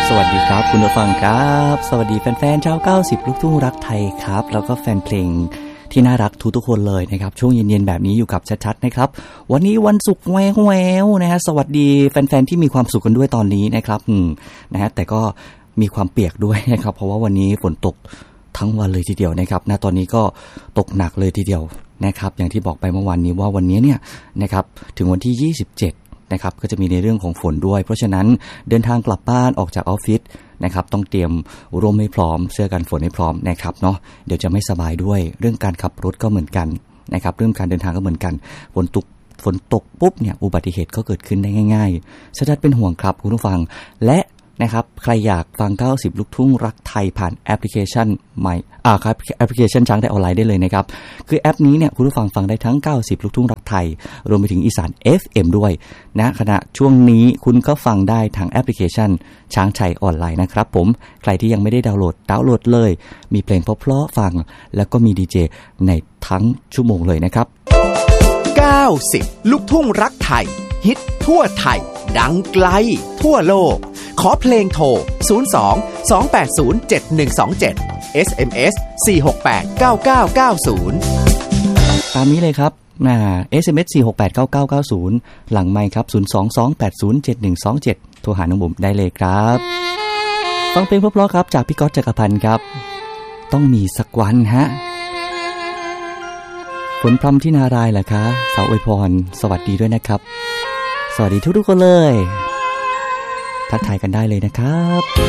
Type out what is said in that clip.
สวัสดีครับคุณผู้ฟังครับสวัสดีแฟนๆชาว90ลูกทุ่งรักไทยครับแล้วก็แฟนเพลงที่น่ารักทุกคนเลยนะครับช่วงเย็นๆแบบนี้อยู่กับชัดๆนะครับวันนี้วันศุกร์แววๆนะฮะสวัสดีแฟนๆที่มีความสุขกันด้วยตอนนี้นะครับนะฮะแต่ก็มีความเปียกด้วยนะครับเพราะว่าวันนี้ฝนตกทั้งวันเลยทีเดียวนะครับณตอนนี้ก็ตกหนักเลยทีเดียวนะครับอย่างที่บอกไปเมื่อวานนี้ว่าวันนี้เนี่ยนะครับถึงวันที่27นะครับก็จะมีในเรื่องของฝนด้วยเพราะฉะนั้นเดินทางกลับบ้านออกจากออฟฟิศนะครับต้องเตรียมร่มให้พร้อมเสื้อกันฝนให้พร้อมนะครับเนาะเดี๋ยวจะไม่สบายด้วยเรื่องการขับรถก็เหมือนกันนะครับเรื่องการเดินทางก็เหมือนกันฝนตกปุ๊บเนี่ยอุบัติเหตุก็เกิดขึ้นได้ง่ายๆชัดๆเป็นห่วงครับคุณผู้ฟังและนะครับใครอยากฟัง90ลูกทุ่งรักไทยผ่านแอปพลิเคชันใหม่ครับแอปพลิเคชันช้างไทยออนไลน์ได้เลยนะครับคือแอปนี้เนี่ยคุณผู้ฟังได้ทั้ง90ลูกทุ่งรักไทยรวมไปถึงอีสาน FM ด้วยนะขณะช่วงนี้คุณก็ฟังได้ทางแอปพลิเคชันช้างไทยออนไลน์นะครับผมใครที่ยังไม่ได้ดาวน์โหลดเลยมีเพลงเพราะๆฟังแล้วก็มีดีเจในทั้งชั่วโมงเลยนะครับ 90ลูกทุ่งรักไทยฮิตทั่วไทยดังไกลทั่วโลกขอเพลงโทร02 280 7127 SMS 468 9990 ตามนี้เลยครับSMS 4689990หลังไมค์ครับ022807127โทรหาน้องบุ๋มได้เลยครับฟังเพลงเพราะๆครับจากพี่ก๊อตจักรพันธ์ครับต้องมีสักวันฮะฝนพรำที่นารายแหละคะสาวอวยพรสวัสดีด้วยนะครับสวัสดีทุกคนเลยทักทายกันได้เลยนะครับ